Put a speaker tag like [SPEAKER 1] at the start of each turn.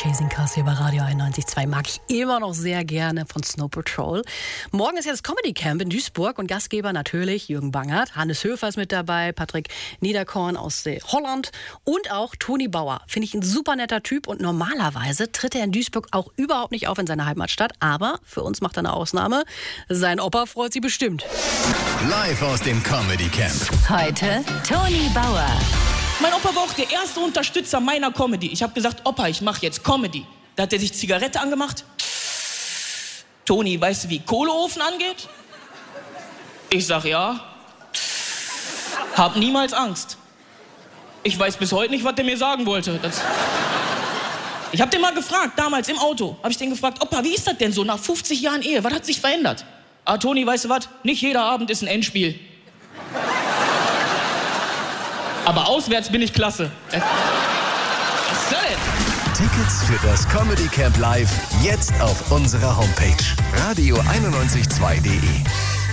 [SPEAKER 1] Chasing Cars hier bei Radio 91.2 mag ich immer noch sehr gerne von Snow Patrol. Morgen ist ja das Comedy Camp in Duisburg und Gastgeber natürlich Jürgen Bangert. Hannes Höfer ist mit dabei, Patrick Niederkorn aus Holland und auch Toni Bauer. Finde ich ein super netter Typ und normalerweise tritt er in Duisburg auch überhaupt nicht auf in seiner Heimatstadt. Aber für uns macht er eine Ausnahme. Sein Opa freut sich bestimmt.
[SPEAKER 2] Live aus dem Comedy Camp.
[SPEAKER 3] Heute Toni Bauer.
[SPEAKER 4] Mein Opa war auch der erste Unterstützer meiner Comedy. Ich habe gesagt, Opa, ich mache jetzt Comedy. Da hat er sich Zigarette angemacht. Toni, weißt du, wie Kohleofen angeht? Ich sag ja. Hab niemals Angst. Ich weiß bis heute nicht, was der mir sagen wollte. Ich hab den mal gefragt, damals im Auto. Hab ich den gefragt, Opa, wie ist das denn so nach 50 Jahren Ehe? Was hat sich verändert? Ah, Toni, weißt du was? Nicht jeder Abend ist ein Endspiel. Aber auswärts bin ich klasse. Was soll denn?
[SPEAKER 2] Tickets für das Comedy Camp Live jetzt auf unserer Homepage radio912.de.